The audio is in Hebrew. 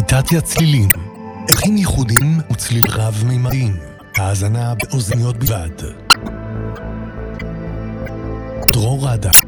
מדיטציה צלילים, ערכים ייחודיים וצליל רב-ממדיים, האזנה באוזניות בלבד. דרור רדה.